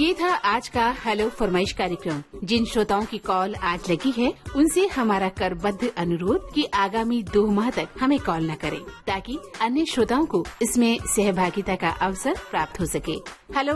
ये था आज का हेलो फरमाइश कार्यक्रम। जिन श्रोताओं की कॉल आज लगी है उनसे हमारा करबद्ध अनुरोध कि आगामी 2 माह तक हमें कॉल न करें, ताकि अन्य श्रोताओं को इसमें सहभागिता का अवसर प्राप्त हो सके। हेलो